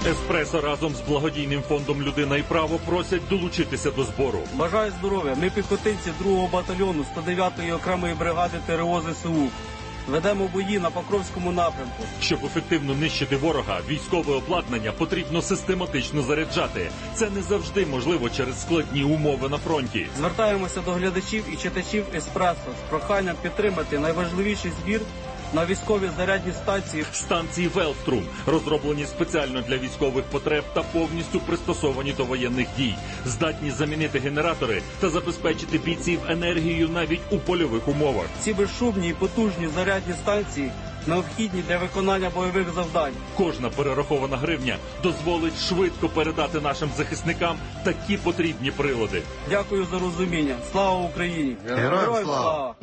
Еспресо разом з благодійним фондом «Людина і право» просять долучитися до збору. Бажаю здоров'я. Ми піхотинці 2-го батальйону 109-ї окремої бригади ТРО ЗСУ. Ведемо бої на Покровському напрямку. Щоб ефективно нищити ворога, військове обладнання потрібно систематично заряджати. Це не завжди можливо через складні умови на фронті. Звертаємося до глядачів і читачів «Еспресо» з проханням підтримати найважливіший збір на військові зарядні станції. Станції «Велструм» розроблені спеціально для військових потреб та повністю пристосовані до воєнних дій. Здатні замінити генератори та забезпечити бійців енергією навіть у польових умовах. Ці безшумні і потужні зарядні станції необхідні для виконання бойових завдань. Кожна перерахована гривня дозволить швидко передати нашим захисникам такі потрібні прилади. Дякую за розуміння. Слава Україні! Героям слава!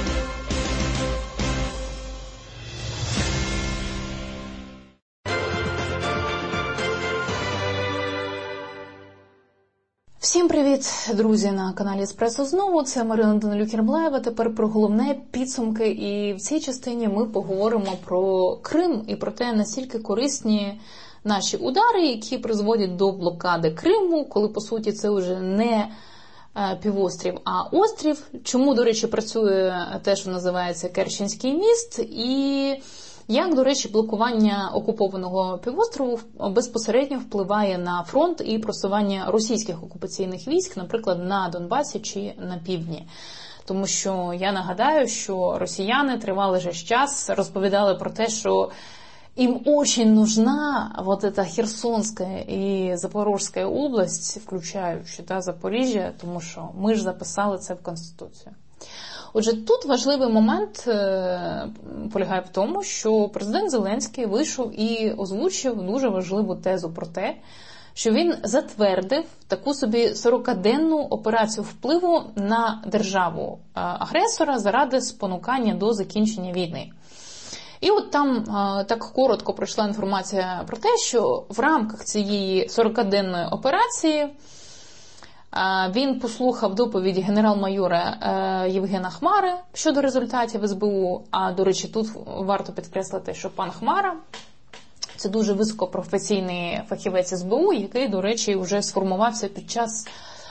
Всім привіт, друзі, на каналі Еспресо знову. Це Марина Данилюк-Єрмолаєва. Тепер про головне підсумки. І в цій частині ми поговоримо про Крим і про те, наскільки корисні наші удари, які призводять до блокади Криму, коли, по суті, це вже не півострів, а острів. Чому, до речі, працює те, що називається Керченський міст, і як, до речі, блокування окупованого півострову безпосередньо впливає на фронт і просування російських окупаційних військ, наприклад, на Донбасі чи на півдні. Тому що я нагадаю, що росіяни тривалий же час розповідали про те, що им очень нужна вот эта Херсонская и Запорожская область, включаючи Запоріжжя, тому що ми ж записали це в Конституцію. Отже, тут важливий момент полягає в тому, що президент Зеленський вийшов і озвучив дуже важливу тезу про те, що він затвердив таку собі 40-денну операцію впливу на державу-агресора заради спонукання до закінчення війни. І от там так коротко пройшла інформація про те, що в рамках цієї 40-денної операції він послухав доповіді генерал-майора Євгена Хмари щодо результатів СБУ. А, до речі, тут варто підкреслити, що пан Хмара – це дуже високопрофесійний фахівець СБУ, який, до речі, вже сформувався під час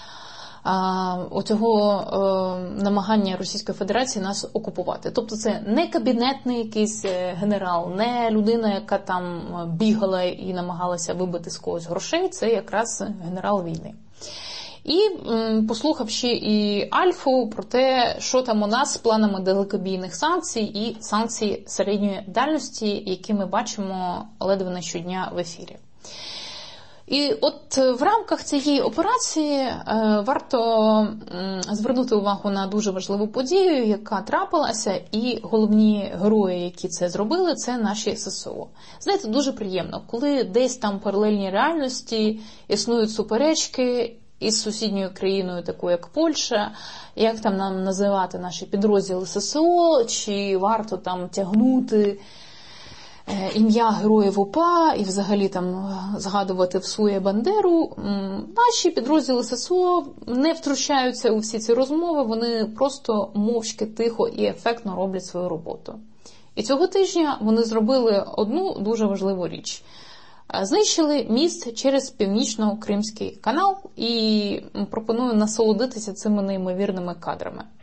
оцього намагання Російської Федерації нас окупувати. Тобто це не кабінетний якийсь генерал, не людина, яка там бігала і намагалася вибити з когось грошей, це якраз генерал війни. І послухав ще і Альфу про те, що там у нас з планами далекобійних санкцій і санкцій середньої дальності, які ми бачимо ледве не щодня в ефірі. І от в рамках цієї операції варто звернути увагу на дуже важливу подію, яка трапилася, і головні герої, які це зробили, це наші ССО. Знаєте, дуже приємно, коли десь там в паралельній реальності існують суперечки із сусідньою країною, такою як Польща, як там нам називати наші підрозділи ССО, чи варто там тягнути ім'я героїв УПА і взагалі там згадувати ВСУ і Бандеру. Наші підрозділи ССО не втручаються у всі ці розмови, вони просто мовчки, тихо і ефектно роблять свою роботу. І цього тижня вони зробили одну дуже важливу річ. Знищили міст через Північно-Кримський канал, і пропоную насолодитися цими неймовірними кадрами.